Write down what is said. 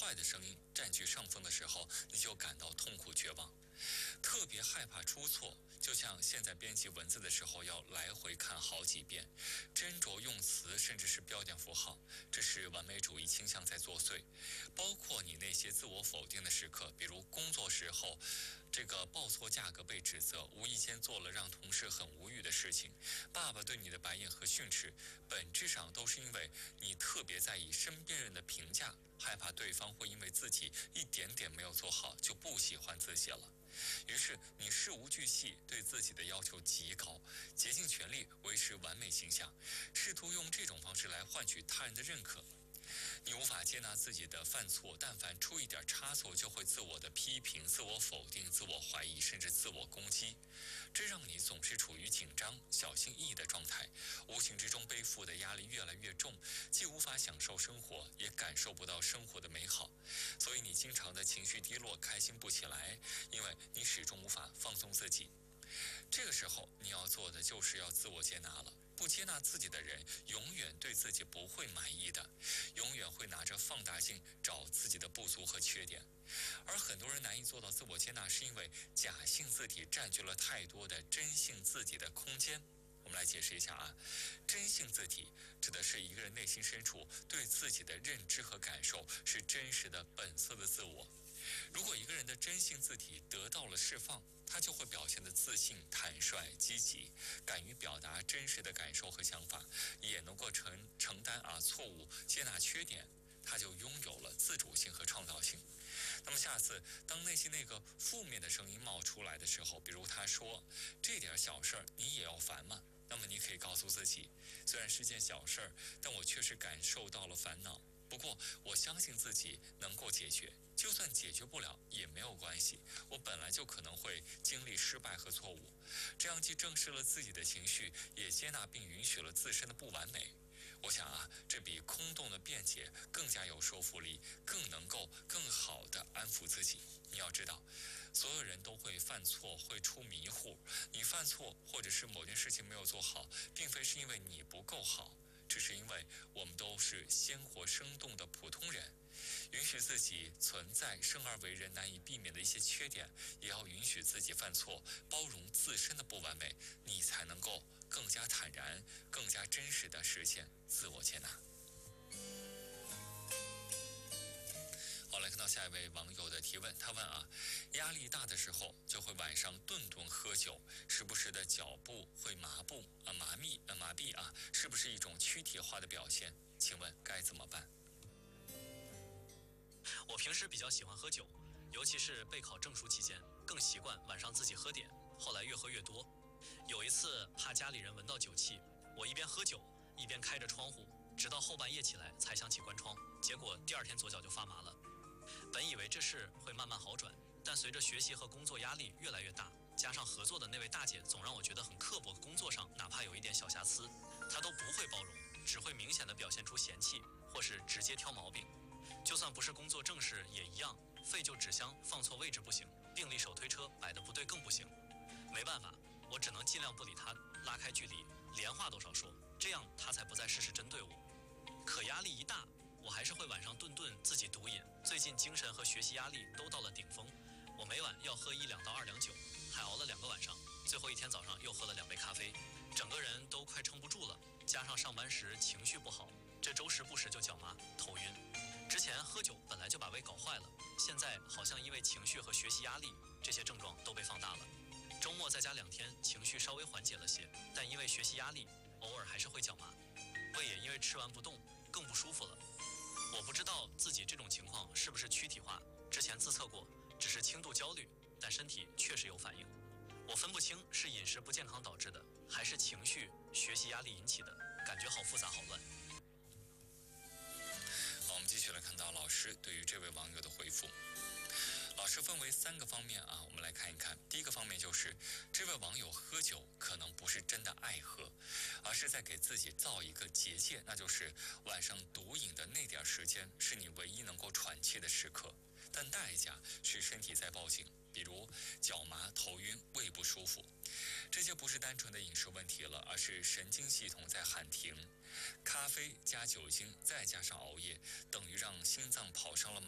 外的声音占据上风的时候，你就感到痛苦绝望，特别害怕出错，就像现在编辑文字的时候要来回看好几遍，斟酌用词，甚至是标点符号，这是完美主义倾向在作祟。包括你那些自我否定的时刻，比如工作时候这个报错价格被指责，无意间做了让同事很无语的事情，爸爸对你的白眼和训斥，本质上都是因为你特别在意身边人的评价，害怕对方会因为自己一点点没有做好就不喜欢自己了。于是你事无巨细，对自己的要求极高，竭尽全力维持完美形象，试图用这种方式来换取他人的认可。你无法接纳自己的犯错，但凡出一点差错，就会自我的批评、自我否定、自我怀疑，甚至自我攻击，这让你总是处于紧张、小心翼翼的状态，无形之中背负的压力越来越重，既无法享受生活，也感受不到生活的美好，所以你经常的情绪低落，开心不起来，因为你始终无法放松自己。这个时候你要做的就是要自我接纳了。不接纳自己的人，永远对自己不会满意的，永远会拿着放大镜找自己的不足和缺点。而很多人难以做到自我接纳，是因为假性字体占据了太多的真性字体的空间。我们来解释一下啊，真性字体指的是一个人内心深处对自己的认知和感受是真实的本色的自我。如果一个人的真性字体得到了释放，他就会表现得自信、坦率、积极，敢于表达真实的感受和想法，也能够承担错误、接纳缺点，他就拥有了自主性和创造性。那么下次当内心那个负面的声音冒出来的时候，比如他说这点小事儿你也要烦吗？那么你可以告诉自己，虽然是件小事儿，但我确实感受到了烦恼，不过我相信自己能够解决，就算解决不了也没有关系，我本来就可能会经历失败和错误，这样既正视了自己的情绪，也接纳并允许了自身的不完美。我想这比空洞的辩解更加有说服力，更能够更好地安抚自己。你要知道，所有人都会犯错，会出迷糊，你犯错或者是某件事情没有做好，并非是因为你不够好，只是因为我们都是鲜活生动的普通人，允许自己存在生而为人难以避免的一些缺点，也要允许自己犯错，包容自身的不完美，你才能够更加坦然、更加真实地实现自我接纳。好，来看到下一位网友的提问，他问压力大的时候就会晚上顿顿喝酒，时不时的脚步会麻痹是不是一种躯体化的表现？请问该怎么办？ 我平时比较喜欢喝酒，尤其是备考证书期间，更习惯晚上自己喝点，后来越喝越多。有一次怕家里人闻到酒气，我一边喝酒一边开着窗户，直到后半夜起来才想起关窗，结果第二天左脚就发麻了。本以为这事会慢慢好转，但随着学习和工作压力越来越大，加上合作的那位大姐总让我觉得很刻薄，工作上哪怕有一点小瑕疵，她都不会包容，只会明显的表现出嫌弃，或是直接挑毛病。就算不是工作正事也一样，废旧纸箱放错位置不行，病历手推车摆得不对更不行。没办法，我只能尽量不理她，拉开距离，连话都少说，这样她才不再事事针对我。可压力一大，我还是会晚上顿顿自己毒饮，最近精神和学习压力都到了顶峰，我每晚要喝1两到2两酒，还熬了2个晚上，最后一天早上又喝了2杯咖啡，整个人都快撑不住了，加上上班时情绪不好，这周时不时就脚麻、头晕。之前喝酒本来就把胃搞坏了，现在好像因为情绪和学习压力，这些症状都被放大了。周末在家2天，情绪稍微缓解了些，但因为学习压力，偶尔还是会脚麻，胃也因为吃完不动更不舒服了。我不知道自己这种情况是不是躯体化，之前自测过，只是轻度焦虑，但身体确实有反应。我分不清是饮食不健康导致的，还是情绪、学习压力引起的，感觉好复杂好乱。 好，我们继续来看到老师对于这位网友的回复。老师分为3个方面我们来看一看。第一个方面就是这位网友喝酒可能不是真的爱喝，而是在给自己造一个结界，那就是晚上毒瘾的那点时间是你唯一能够喘气的时刻，但代价是身体在报警，比如脚麻、头晕、胃不舒服。这些不是单纯的饮食问题了，而是神经系统在喊停。咖啡加酒精再加上熬夜，等于让心脏跑上了